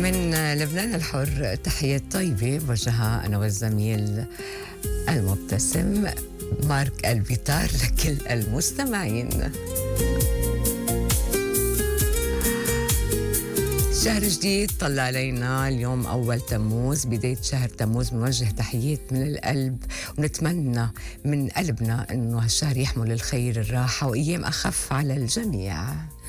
من لبنان الحر تحية طيبة بوجهها أنا والزميل المبتسم مارك الفيتار لكل المستمعين. شهر جديد طلع علينا اليوم أول تموز، بداية شهر تموز. بنوجه تحيات من القلب ونتمنى من قلبنا أنه هالشهر يحمل الخير الراحة وأيام أخف على الجميع.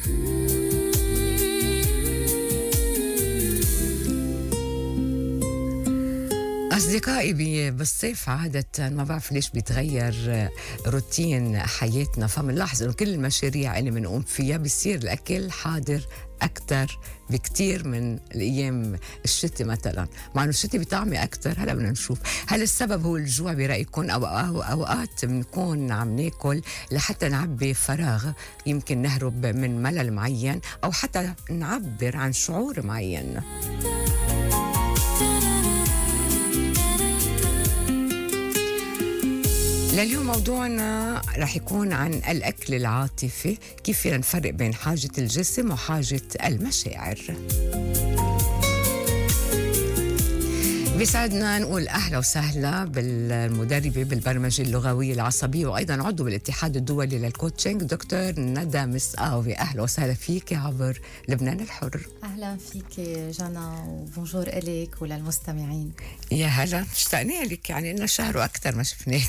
أصدقائي بالصيف عادة ما بعرف ليش بيتغير روتين حياتنا، فمنلاحظ إنه كل المشاريع اللي بنقوم فيها بيصير الأكل حاضر أكتر بكتير من الأيام الشتاء مثلا، مع إنه الشتاء بطعمة أكتر. هلا بدنا نشوف هل السبب هو الجوع برأيكم أو أوقات بنكون عم ناكل لحتى نعبي فراغ، يمكن نهرب من ملل معين أو حتى نعبر عن شعور معين. لليوم موضوعنا رح يكون عن الأكل العاطفي، كيف فينا نفرق بين حاجة الجسم وحاجة المشاعر. بيسعدنا نقول أهلا وسهلا بالمدربة بالبرمجة اللغوية العصبية وأيضا عضو بالاتحاد الدولي للكوتشنج دكتور ندى مسقاوي. أهلا وسهلا فيك عبر لبنان الحر. أهلا فيك جانا وبونجور إليك وللمستمعين. يا هلا، اشتقنا لك، يعني إنه شهر وأكثر ما شفناك.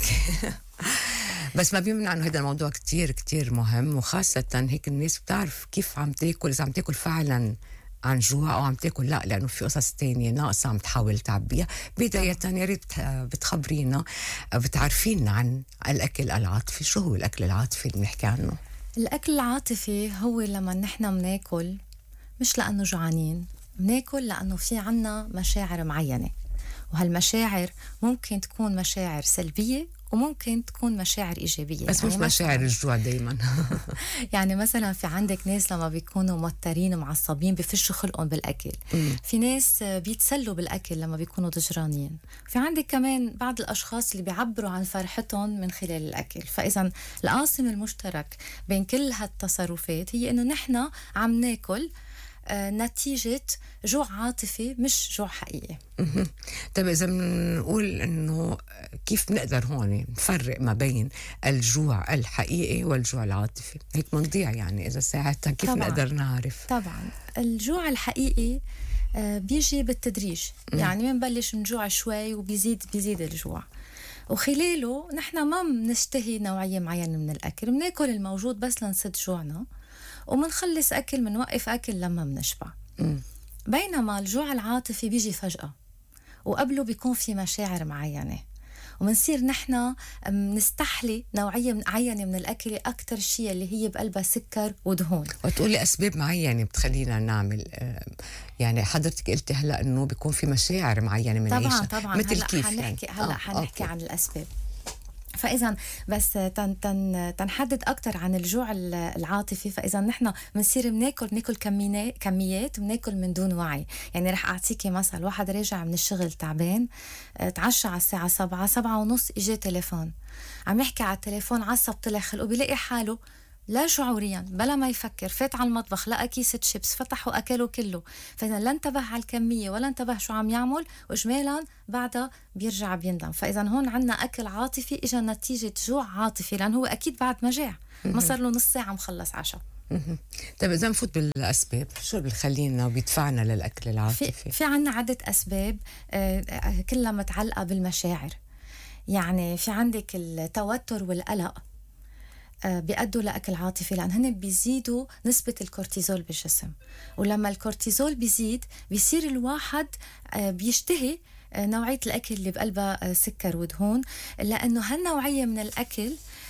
بس ما بيمنع انه هذا الموضوع كتير كتير مهم، وخاصة هيك الناس بتعرف كيف عم تاكل، إذا عم تاكل فعلا عن جوع أو عم تاكل لا لأنه في قصص تانية ناقصة عم تحاول تعبيها. بداية يا ريت بتخبرينا بتعرفينا عن الأكل العاطفي. شو هو الأكل العاطفي اللي بنحكي عنه؟ الأكل العاطفي هو لما نحن مناكل مش لأنه جوعانين، مناكل لأنه في عنا مشاعر معينة، وهالمشاعر ممكن تكون مشاعر سلبية وممكن تكون مشاعر إيجابية. بس يعني مش مشاعر الجوع دايما. يعني مثلا في عندك ناس لما بيكونوا موترين ومعصبين بفشوا خلقهم بالأكل. في ناس بيتسلوا بالأكل لما بيكونوا ضجرانين. في عندك كمان بعض الأشخاص اللي بيعبروا عن فرحتهم من خلال الأكل. فإذا القاسم المشترك بين كل هالتصرفات هي إنه نحن عم ناكل نتيجة جوع عاطفي مش جوع حقيقي. طيب إذا بنقول إنه كيف نقدر هون نفرق ما بين الجوع الحقيقي والجوع العاطفي؟ هيك منضيع يعني إذا ساعتها كيف طبعاً نقدر نعرف؟ طبعاً الجوع الحقيقي بيجي بالتدريج. يعني بنبلش نجوع شوي وبيزيد الجوع، وخلاله نحن ما بنشتهي نوعية معينة من الأكل، بناكل الموجود بس لنسد جوعنا ومنخلص أكل، منوقف أكل لما منشبع. بينما الجوع العاطفي بيجي فجأة وقبله بيكون في مشاعر معينة، ومنصير نحن نستحلي نوعية معينة من الأكل، أكتر شيء اللي هي بقلبها سكر ودهون. وتقولي أسباب معينة بتخلينا نعمل، يعني حضرتك قلتي هلأ أنه بيكون في مشاعر معينة من عيشة. طبعا مثل كيف هلأ حنحكي عن الأسباب. فإذا بس تنحدد أكتر عن الجوع العاطفي. فإذا نحن بنصير بناكل كميات بناكل من دون وعي. يعني رح أعطيكي مثل، واحد راجع من الشغل تعبان، تعشى على الساعة 7:30 إجا تليفون، عم يحكي على التليفون، عصب طلع خلقه، بيلاقي حاله لا شعوريا بلا ما يفكر فات على المطبخ لقى كيسة شيبس فتح وأكله كله. فإذا لا انتبه على الكمية ولا انتبه شو عم يعمل، وإجمالا بعدها بيرجع بيندم. فإذا هون عنا أكل عاطفي إجا نتيجة جوع عاطفي، لأنه هو أكيد بعد ما جاع ما صار له نص ساعة مخلص عشاء. طيب إذا نفوت بالأسباب، شو بيخلينا وبيدفعنا للأكل العاطفي؟ في عنا عدة أسباب كلها متعلقة بالمشاعر. يعني في عندك التوتر والقلق بيأدوا لأكل عاطفي، لأن هن بيزيدوا نسبة الكورتيزول بالجسم، ولما الكورتيزول بيزيد بيصير الواحد بيشتهي نوعية الأكل اللي بقلبها سكر ودهون، لأنه هالنوعية من الأكل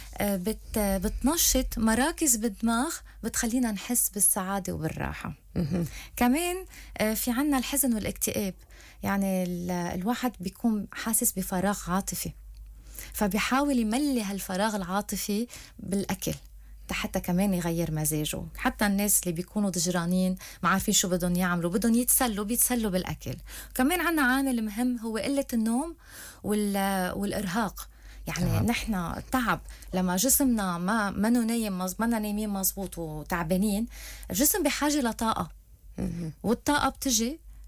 بتنشط مراكز بالدماغ بتخلينا نحس بالسعادة وبالراحة. كمان في عنا الحزن والاكتئاب. يعني الواحد بيكون حاسس بفراغ عاطفي، فبيحاول يملي هالفراغ العاطفي بالأكل حتى كمان يغير مزاجه. حتى الناس اللي بيكونوا ضجرانين ما عارفين شو بدهم يعملوا، بدهم بيتسلوا بالأكل. كمان عنا عامل مهم هو قلة النوم والإرهاق. يعني نحن تعب لما جسمنا ما نايمين مزبوط وتعبانين، الجسم بحاجة لطاقة، والطاقة بتجي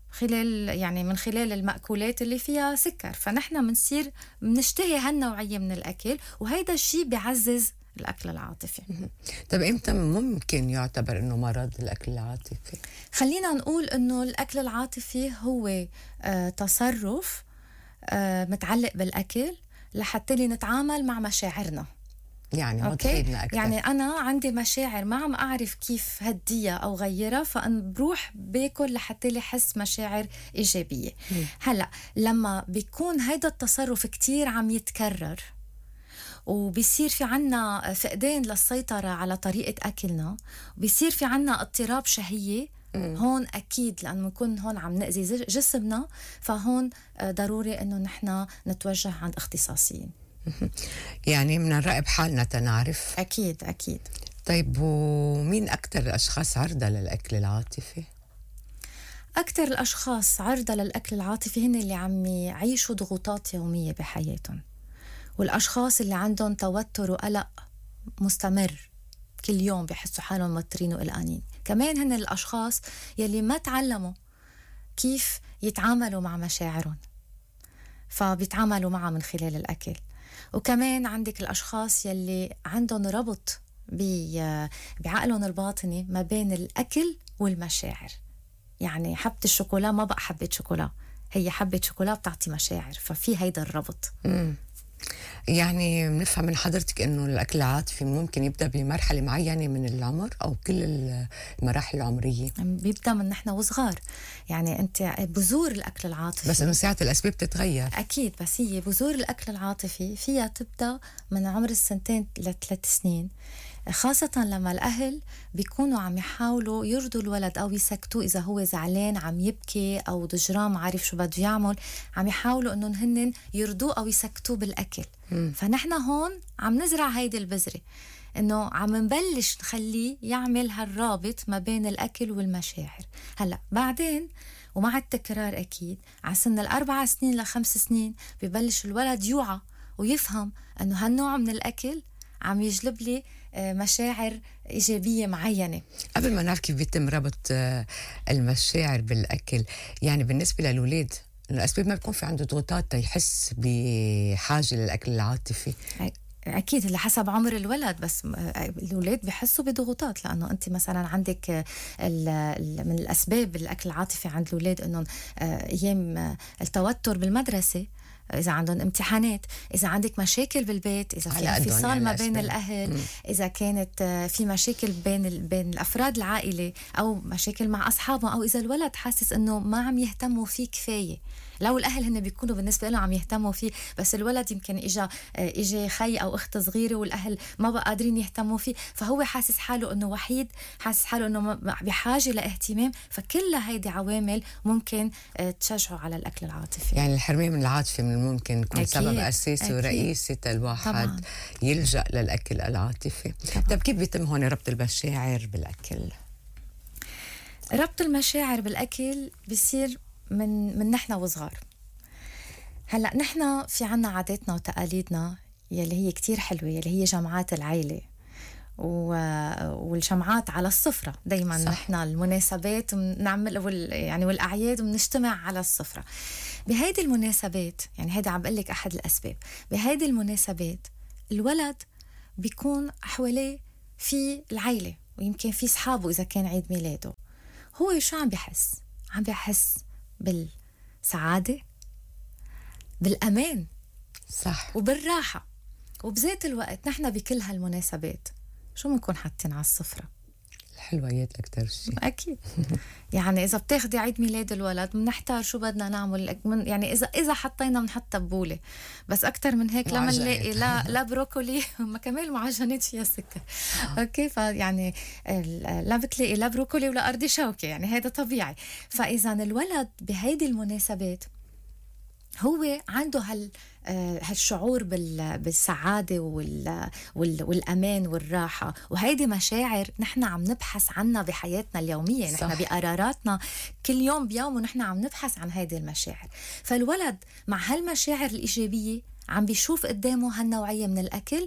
خلال يعني من خلال المأكولات اللي فيها سكر، فنحن بنصير بنشتهي هالنوعية من الأكل، وهيدا الشيء بيعزز الأكل العاطفي. طب إمتى ممكن يعتبر إنه مرض الأكل العاطفي؟ خلينا نقول إنه الأكل العاطفي هو تصرف متعلق بالأكل لحتى نتعامل مع مشاعرنا. يعني وضحينا أكثر. يعني أنا عندي مشاعر ما عم أعرف كيف هديها أو غيرها، فأنا بروح باكل لحتى لي حس مشاعر إيجابية. هلأ لما بيكون هيدا التصرف كتير عم يتكرر وبيصير في عنا فقدان للسيطرة على طريقة أكلنا، وبيصير في عنا اضطراب شهية، هون أكيد لأنه نكون هون عم نأذي جسمنا، فهون ضروري أنه نحن نتوجه عند اختصاصيين. يعني بدنا نراقب حالنا تنعرف. أكيد أكيد. طيب ومين أكتر الأشخاص عرضة للأكل العاطفي؟ أكتر الأشخاص عرضة للأكل العاطفي هن اللي عم يعيشوا ضغوطات يومية بحياتهم، والأشخاص اللي عندهم توتر وقلق مستمر كل يوم بيحسوا حالهم موترين وقلقانين. كمان هن الأشخاص يلي ما تعلموا كيف يتعاملوا مع مشاعرهم، فبيتعاملوا معها من خلال الأكل. وكمان عندك الأشخاص يلي عندهم ربط بعقلهم الباطني ما بين الأكل والمشاعر. يعني حبة الشوكولا ما بقى حبة شوكولا، هي حبة شوكولا بتعطي مشاعر، ففي هيدا الربط. يعني بنفهم من حضرتك إنه الأكل العاطفي ممكن يبدأ بمرحلة معينة من العمر أو كل المراحل العمرية؟ بيبدأ من نحن وصغار. يعني أنت بذور الأكل العاطفي، بس إنه ساعة الأسباب بتتغير. أكيد، بس هي بذور الأكل العاطفي فيها تبدأ من عمر 2 ل3 سنين، خاصة لما الأهل بيكونوا عم يحاولوا يرضوا الولد أو يسكتوه إذا هو زعلان عم يبكي أو ضجران ما عارف شو بده يعمل، عم يحاولوا إنهم هن يرضوه أو يسكتوه بالأكل. فنحن هون عم نزرع هيدي البذرة، إنه عم نبلش نخليه يعمل هالرابط ما بين الأكل والمشاعر. هلأ بعدين ومع التكرار أكيد على سن 4 سنين ل5 سنين ببلش الولد يوعى ويفهم إنه هالنوع من الأكل عم يجلب لي مشاعر إيجابية معينة. قبل ما نعرف كيف بيتم ربط المشاعر بالأكل، يعني بالنسبة للولاد الأسباب ما بيكون في عنده ضغوطات يحس بحاجة للأكل العاطفي؟ أكيد اللي حسب عمر الولد، بس الولاد بيحسوا بضغوطات، لأنه أنت مثلا عندك من الأسباب الأكل العاطفي عند الولاد أنه أيام التوتر بالمدرسة، إذا عندهم امتحانات، إذا عندك مشاكل بالبيت، إذا في انفصال ما بين الأهل، إذا كانت في مشاكل بين الأفراد العائلة أو مشاكل مع أصحابهم، أو إذا الولد حاسس إنه ما عم يهتموا فيه كفاية. لو الأهل هن بيكونوا بالنسبة له عم يهتموا فيه، بس الولد يمكن إجا خي أو أخت صغيرة والأهل ما بقى قادرين يهتموا فيه، فهو حاسس حاله إنه وحيد، حاسس حاله إنه بحاجة لاهتمام. فكل هيدي عوامل ممكن تشجعه على الأكل العاطفي. يعني الحرمان من العاطفة من الممكن يكون سبب أساسي ورئيسي الواحد طبعاً يلجأ للأكل العاطفي. طب كيف بيتم هون ربط المشاعر بالأكل؟ ربط المشاعر بالأكل بيصير من نحن وصغار. هلأ نحن في عنا عاداتنا وتقاليدنا يلي هي كتير حلوة، يلي هي جمعات العيلة والجمعات على السفرة دايما. صح. نحن المناسبات بنعمل يعني والأعياد بنجتمع على السفرة. بهيدي المناسبات، يعني هيدا عم بقلك أحد الأسباب، بهيدي المناسبات الولد بيكون حواليه في العيلة ويمكن في صحابه إذا كان عيد ميلاده. هو شو عم بيحس؟ عم بيحس بالسعادة، بالأمان، صح، وبالراحة. وبذات الوقت نحن بكل هالمناسبات شو بنكون حاطين على السفرة؟ الحلويات أكتر شيء. أكيد. يعني إذا بتاخدي عيد ميلاد الولد بنحتار شو بدنا نعمل، يعني إذا حطينا بنحط تبولة، بس أكتر من هيك لما نلاقي لا بروكولي ما كمان المعجنات فيها سكر. أوكي، فيعني لا بتلاقي لا بروكولي ولا أرضي شوكة، يعني هذا طبيعي. فإذا الولد بهيدي المناسبات هو عنده هالشعور بالسعادة والأمان والراحة، وهيدي مشاعر نحن عم نبحث عنها بحياتنا اليومية. نحن بقراراتنا كل يوم بيوم ونحن عم نبحث عن هيدي المشاعر. فالولد مع هالمشاعر الإيجابية عم بيشوف قدامه هالنوعية من الأكل،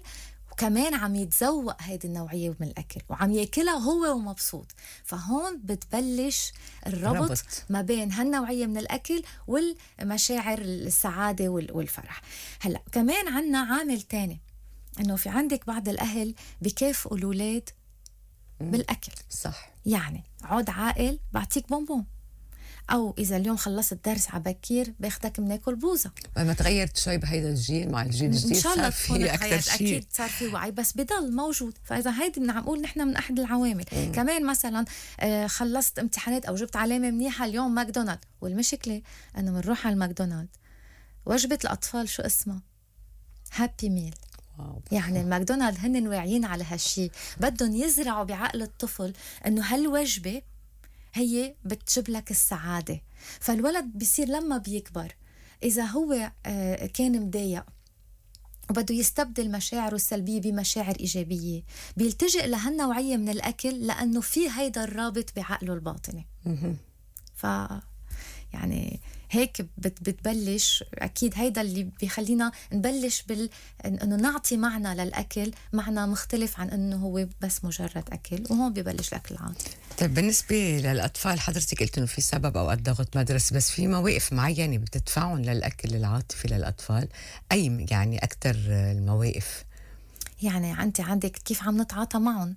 وكمان عم يتذوق هيدي النوعية من الأكل وعم يأكلها هو ومبسوط. فهون بتبلش الربط ربط. ما بين هالنوعية من الأكل والمشاعر السعادة والفرح. هلأ كمان عنا عامل تاني، إنه في عندك بعض الأهل بكافئوا الأولاد بالأكل. صح. يعني عود عاقل بعطيك بونبون، أو إذا اليوم خلصت درس عبكير باخدك مناكل بوزة. ما تغيرت شوي بهيدا الجيل مع الجيل الجديد؟ إن شاء الله صار تكون في أكثر تغيرت، شيء. أكيد صار في وعي بس بضل موجود. فإذا هيدي عم نقول نحن من أحد العوامل. كمان مثلا خلصت امتحانات أو جبت علامة منيحة اليوم ماكدونالد، والمشكلة أنه منروح على الماكدونالد وجبة الأطفال شو اسمها؟ هابي ميل. يعني الماكدونالد هن واعيين على هالشي، بدهم يزرعوا بعقل الطفل انه هالوجبة هي بتجيب لك السعادة. فالولد بيصير لما بيكبر إذا هو كان مضايق وبده يستبدل مشاعره السلبية بمشاعر إيجابية، بيلتجئ لهالنوعية من الأكل لأنه في هيدا الرابط بعقله الباطني. ف يعني هيك بتبلش. أكيد هيدا اللي بيخلينا نبلش إنه نعطي معنى للأكل، معنى مختلف عن إنه هو بس مجرد أكل، وهون ببلش الأكل العاطفي. طيب بالنسبة للأطفال، حضرتك قلت إنه في سبب أو ضغط مدرسي، بس في مواقف معينة بتدفعهم للأكل العاطفي للأطفال؟ أي يعني أكتر المواقف؟ يعني أنت عندك كيف عم نتعاطى معهم.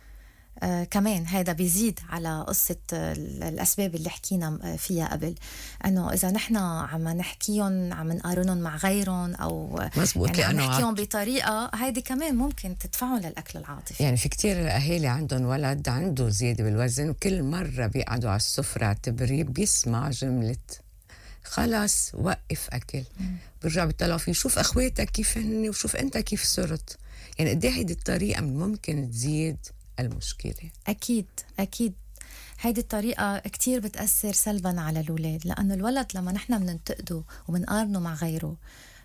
كمان هذا بيزيد على قصة الأسباب اللي حكينا فيها قبل، أنه إذا نحن عم نحكيهم عم نقارنهم مع غيرهم أو مزبوط، يعني عم نحكيهم بطريقة هيدي كمان ممكن تدفعهم للأكل العاطفي. يعني في كتير أهالي عندهم ولد عنده زيادة بالوزن، وكل مرة بيقعدوا على السفرة اعتبريه بيسمع جملة خلاص وقف أكل، برجع بيطلعوا فيه شوف أخواتك كيف هن وشوف أنت كيف صرت. يعني قد ايه هيدي الطريقة ممكن تزيد المشكلة؟ أكيد أكيد هيدي الطريقة كتير بتأثر سلبا على الأولاد، لأنه الولد لما نحن بننتقده وبنقارنه مع غيره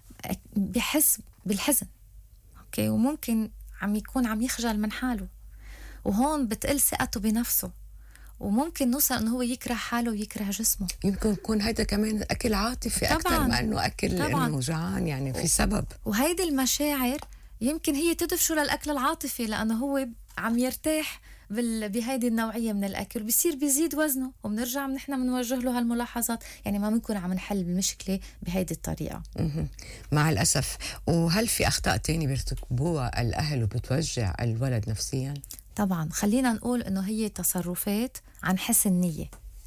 بيحس بالحزن، أوكي، وممكن عم يكون عم يخجل من حاله، وهون بتقل ثقته بنفسه، وممكن نوصل انه هو يكره حاله ويكره جسمه. يمكن يكون هيدا كمان اكل عاطفي اكثر ما انه اكل انه جوعان، يعني في سبب. وهيدي المشاعر يمكن هي تدفشه للاكل العاطفي، لانه هو عم يرتاح بهيدي النوعية من الأكل، بيصير بيزيد وزنه، وبنرجع نحن بنوجه له هالملاحظات. يعني ما بنكون عم نحل المشكلة بهيدي الطريقة مع الأسف. وهل في أخطاء تاني بيرتكبوها الأهل وبتوجع الولد نفسيا؟ طبعا خلينا نقول إنه هي تصرفات عن حس النية.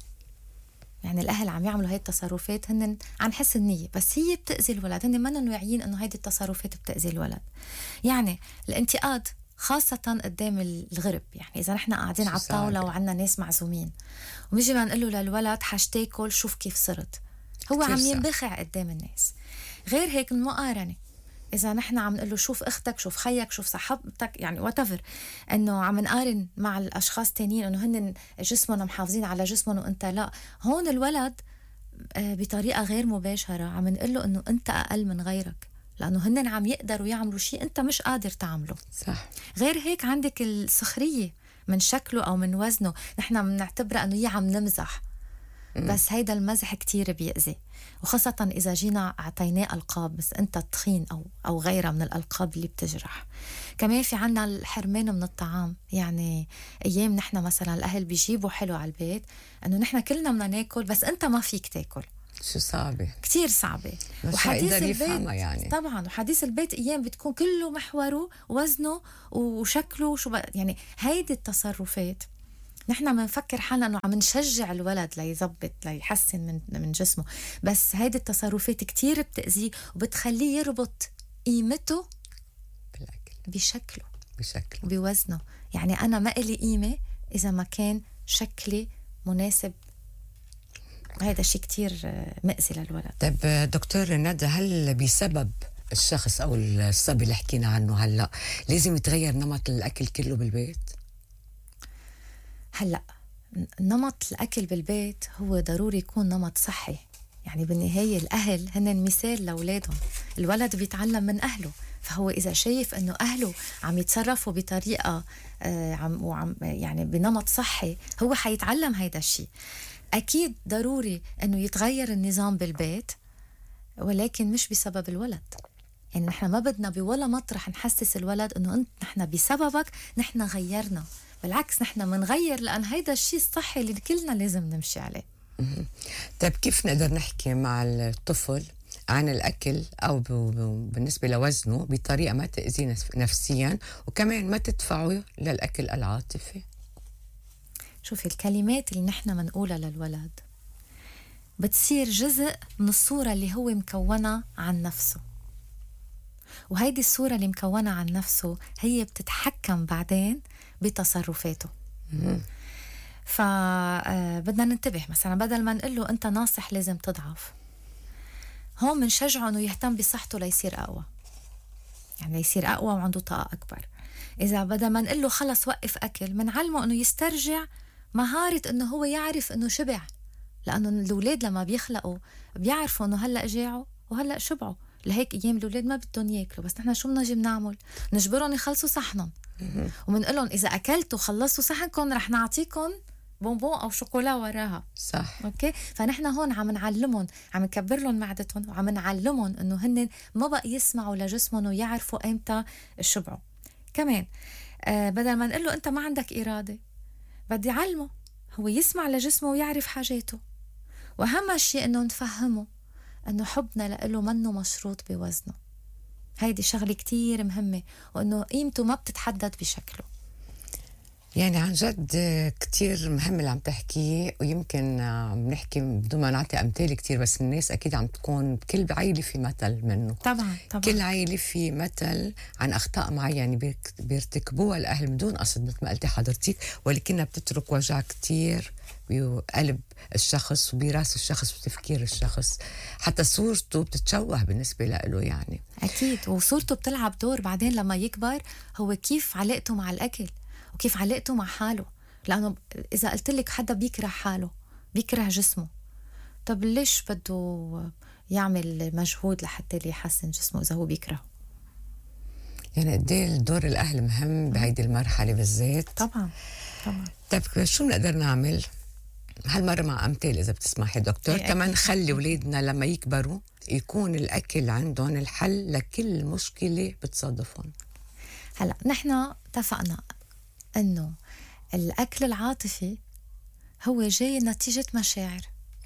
يعني الأهل عم يعملوا هاي التصرفات هن عن حس النية، بس هي بتأذي الولد، هن منن واعيين إنه هيدي التصرفات بتأذي الولد. يعني الانتقاد خاصة قدام الغرب، يعني إذا نحن قاعدين على الطاولة وعنا ناس معزومين ومجي ما نقول له للولد حاجتاكل شوف كيف صرت، هو عم ينبخع قدام الناس. غير هيك المقارنة، إذا نحن عم نقول له شوف أختك شوف خيك شوف صاحبتك، يعني whatever، إنه عم نقارن مع الأشخاص تانيين إنه هن جسمهم محافظين على جسمهم وأنت لا، هون الولد بطريقة غير مباشرة عم نقول له إنه أنت أقل من غيرك، لأنه هن عم يقدروا يعملوا شيء أنت مش قادر تعمله. صح. غير هيك عندك السخرية من شكله أو من وزنه، نحن بنعتبرها أنه هي عم نمزح، بس هيدا المزح كتير بيأذي، وخاصة إذا جينا أعطيناه ألقاب بس أنت تخين أو غيرها من الألقاب اللي بتجرح. كمان في عنا الحرمان من الطعام، يعني أيام نحن مثلا الأهل بيجيبوا حلو على البيت أنه نحن كلنا بدنا ناكل بس أنت ما فيك تاكل. شو صعبة، كتير صعبة. وحديث البيت يعني. طبعا وحديث البيت أيام بتكون كله محوره وزنه وشكله يعني هيدي التصرفات نحن بنفكر حالنا انه عم نشجع الولد ليزبط ليحسن من جسمه، بس هيدي التصرفات كتير بتأذيه وبتخليه يربط قيمته بالأكل، بشكله وبوزنه. يعني أنا ما إلي قيمة إذا ما كان شكلي مناسب. هذا شيء كتير مأذي للولد. طيب دكتور ندى، هل بسبب الشخص أو الصبي اللي حكينا عنه هلأ لازم يتغير نمط الأكل كله بالبيت؟ هلأ نمط الأكل بالبيت هو ضروري يكون نمط صحي. يعني بالنهاية الأهل هن مثال لأولادهم، الولد بيتعلم من أهله، فهو إذا شايف أنه أهله عم يتصرفوا بطريقة يعني بنمط صحي هو حيتعلم هيدا الشيء. أكيد ضروري أنه يتغير النظام بالبيت، ولكن مش بسبب الولد. يعني نحن ما بدنا بولا مطرح نحسس الولد انه انت نحن بسببك نحن غيرنا، بالعكس نحن منغير لان هيدا الشيء الصحي اللي كلنا لازم نمشي عليه. طيب كيف نقدر نحكي مع الطفل عن الأكل أو بالنسبة لوزنه بطريقة ما تأذيه نفسيا وكمان ما تدفعه للأكل العاطفي؟ شوفي الكلمات اللي نحن منقولها للولد بتصير جزء من الصورة اللي هو مكونة عن نفسه، وهيدي الصورة اللي مكونة عن نفسه هي بتتحكم بعدين بتصرفاته. فبدنا ننتبه، مثلا بدل ما نقول له أنت ناصح لازم تضعف، هون منشجعه أنه يهتم بصحته ليصير أقوى، يعني يصير أقوى وعنده طاقة أكبر. إذا بدل ما نقول له خلص وقف أكل، منعلمه أنه يسترجع مهارة أنه هو يعرف أنه شبع، لأنه الأولاد لما بيخلقوا بيعرفوا أنه هلأ جاعوا وهلأ شبعوا. لهيك أيام الأولاد ما بدهم ياكلوا، بس نحن شو بنجي بنعمل؟ نجبرهم يخلصوا صحنهم، ومنقول لهم إذا أكلتوا خلصتوا صحنكم رح نعطيكم بونبون أو شوكولا وراها. صح. أوكي، فنحن هون عم نعلمهم، عم نكبر لهم معدتهم وعم نعلمهم إنه هن ما بقى يسمعوا لجسمهم ويعرفوا إمتى شبعوا. كمان بدل ما نقول له أنت ما عندك إرادة، بدي علمه هو يسمع لجسمه ويعرف حاجاته. وأهم شيء إنه نفهمه إنه حبنا له منه مشروط بوزنه. هيدي شغلة كتير مهمة، وإنه قيمته ما بتتحدد بشكله. يعني عن جد كتير مهم اللي عم تحكيه، ويمكن عم نحكي بدون ما نعطي أمثال كتير، بس الناس أكيد عم تكون كل عائلة في مثل منه. طبعا. كل عائلة في مثل عن أخطاء معينة بيرتكبوها الأهل بدون قصد مثل ما قلتي حضرتك، ولكنها بتترك وجع كتير بقلب الشخص وبراس الشخص وتفكير الشخص، حتى صورته بتتشوه بالنسبة له. يعني أكيد، وصورته بتلعب دور بعدين لما يكبر، هو كيف علاقته مع الأكل وكيف علاقته مع حاله. لأنه إذا قلت لك حدا بيكره حاله، بيكره جسمه، طب ليش بده يعمل مجهود لحتى يحسن جسمه إذا هو بيكره؟ يعني قد ايه دور الأهل مهم بهيدي المرحلة بالذات. طبعا. طيب شو بنقدر نعمل هالمرة مع أمثال إذا بتسمحي دكتور؟ كمان نخلي أولادنا لما يكبروا يكون الأكل عندهم الحل لكل مشكلة بتصادفهم. هلأ نحن اتفقنا إنه الأكل العاطفي هو جاي نتيجة مشاعر.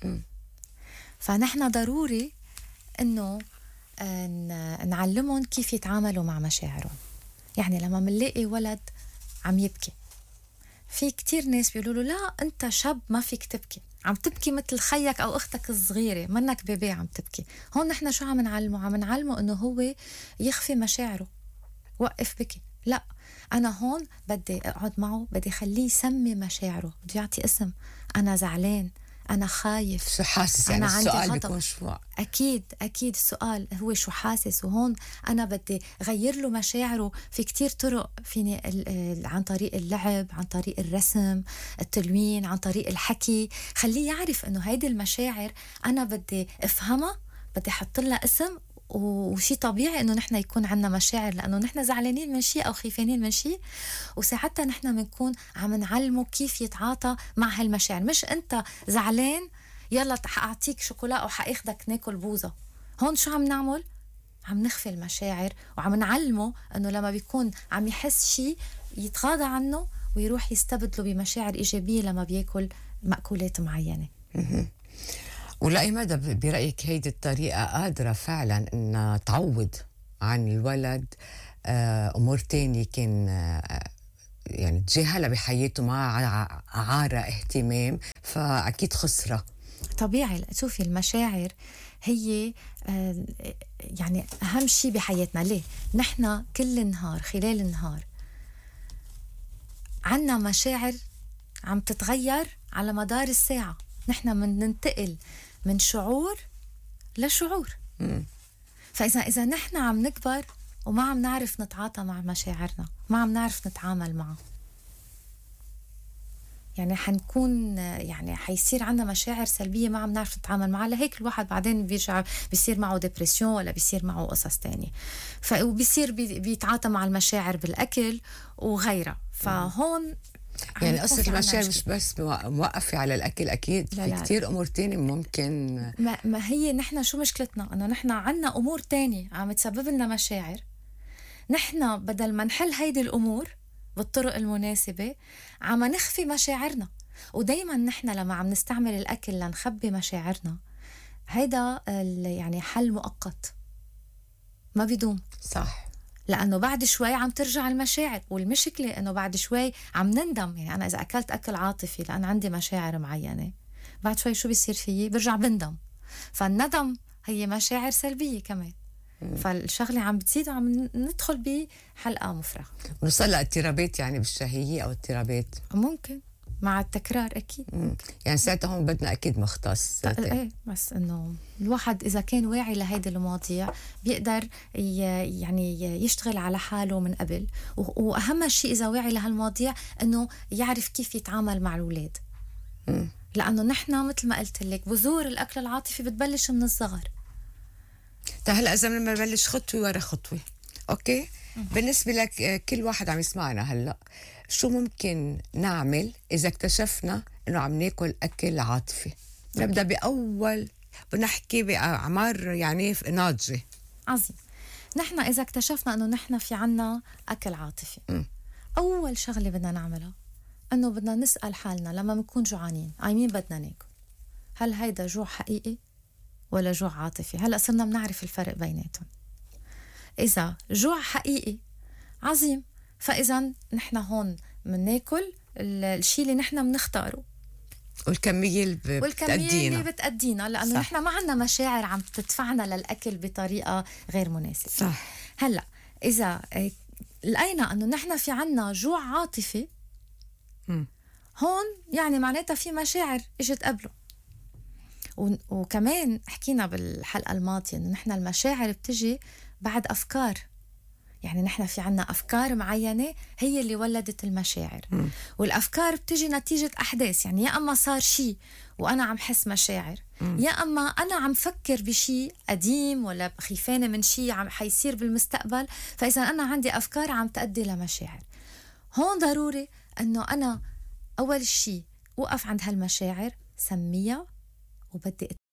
فنحن ضروري إنه نعلمهم كيف يتعاملوا مع مشاعرهم. يعني لما منلاقي ولد عم يبكي، في كتير ناس بيقولوا له لا أنت شاب ما فيك تبكي، عم تبكي مثل خيك أو أختك الصغيرة، منك بيبي عم تبكي. هون نحن شو عم نعلمه؟ عم نعلمه إنه هو يخفي مشاعره، وقف بكي. لا، أنا هون بدي أقعد معه، بدي خليه يسمي مشاعره، بدي يعطي اسم. أنا زعلان، أنا خايف، شو حاسس؟ يعني السؤال بيكون شو؟ أكيد السؤال هو شو حاسس. وهون أنا بدي غير له مشاعره في كتير طرق، فيني عن طريق اللعب، عن طريق الرسم، التلوين، عن طريق الحكي. خليه يعرف إنه هيدي المشاعر أنا بدي أفهمها، بدي أحط لها اسم. وشي طبيعي إنه نحن يكون عنا مشاعر، لأنه نحن زعلانين من شيء أو خيفانين من شيء، وساعتها نحن بنكون عم نعلمه كيف يتعاطى مع هالمشاعر. مش أنت زعلان يلا حأعطيك شوكولا أو حأخدك ناكل بوزة. هون شو عم نعمل؟ عم نخفي المشاعر، وعم نعلمه إنه لما بيكون عم يحس شيء يتغاضى عنه ويروح يستبدله بمشاعر إيجابية لما بياكل مأكولات معينة. ولأي مدى برأيك هيدي الطريقة قادرة فعلا أنها تعوض عن الولد أمور تانية كان يعني تجاهلها بحياته مع عارة اهتمام، فأكيد خسرة؟ طبيعي. شوفي المشاعر هي يعني أهم شيء بحياتنا. ليه؟ نحن كل النهار، خلال النهار عنا مشاعر عم تتغير على مدار الساعة. نحن ننتقل من شعور لشعور. فإذا نحن عم نكبر وما عم نعرف نتعاطى مع مشاعرنا، ما عم نعرف نتعامل معها، يعني حنكون يعني حيصير عنا مشاعر سلبية ما عم نعرف نتعامل معها. لهيك الواحد بعدين بيرجع بيصير معه ديبرسيون ولا بيصير معه قصص تانية، وبيصير بيتعاطى مع المشاعر بالأكل وغيرها. فهون يعني قصة المشاعر مش بس موقفة على الأكل، أكيد لا في لا. كتير أمور تانية ممكن. ما هي نحن شو مشكلتنا؟ انه نحن عنا امور تانية عم تسبب لنا مشاعر، نحن بدل ما نحل هيدي الامور بالطرق المناسبة عم نخفي مشاعرنا. ودايما نحن لما عم نستعمل الاكل لنخبي مشاعرنا، هيدا يعني حل مؤقت ما بيدوم. صح. لأنه بعد شوي عم ترجع المشاعر، والمشكلة أنه بعد شوي عم نندم. يعني أنا إذا أكلت أكل عاطفي لأن عندي مشاعر معينة، بعد شوي شو بيصير فيي؟ برجع بندم. فالندم هي مشاعر سلبية كمان. فالشغلة عم بتزيد وعم ندخل بحلقة مفرغة. ونوصل لاضطرابات يعني بالشهية أو اضطرابات ممكن مع التكرار أكيد. يعني ساعتها هون بدنا أكيد مختص. ايه، بس انه الواحد اذا كان واعي لهيدي المواضيع بيقدر يعني يشتغل على حاله من قبل. واهم شيء اذا واعي لهالمواضيع انه يعرف كيف يتعامل مع الاولاد. لانه نحن مثل ما قلت لك بذور الاكل العاطفي بتبلش من الصغر. هلا اذا بدنا نبلش خطوه ورا خطوه، اوكي؟ بالنسبه لك كل واحد عم يسمعنا هلا، شو ممكن نعمل اذا اكتشفنا انه عم ناكل اكل عاطفي؟ نبدا باول، بنحكي باعمار يعني ناضجه. عظيم. نحن اذا اكتشفنا انه نحن في عنا اكل عاطفي، اول شغله بدنا نعملها انه بدنا نسال حالنا لما بنكون جوعانين مين بدنا ناكل؟ هل هيدا جوع حقيقي ولا جوع عاطفي؟ هلا صرنا بنعرف الفرق بيناتهم. اذا جوع حقيقي عظيم، فاذا نحن هون بناكل الشيء اللي نحن بنختاره والكمية اللي بتأدينا، لأنه نحن ما عنا مشاعر عم تدفعنا للأكل بطريقة غير مناسبة. صح. هلأ إذا لقينا أنه نحن في عنا جوع عاطفي، هون يعني معناتها في مشاعر إجت قبله. وكمان حكينا بالحلقة الماضية أنه نحن المشاعر بتجي بعد أفكار. يعني نحن في عنا أفكار معينة هي اللي ولدت المشاعر. والأفكار بتجي نتيجة أحداث. يعني يا أما صار شيء وأنا عم حس مشاعر، يا أما أنا عم فكر بشيء قديم ولا خيفانة من شيء عم حيصير بالمستقبل، فإذا أنا عندي أفكار عم تؤدي لمشاعر. هون ضروري أنه أنا أول شيء وقف عند هالمشاعر، سميها، وبدي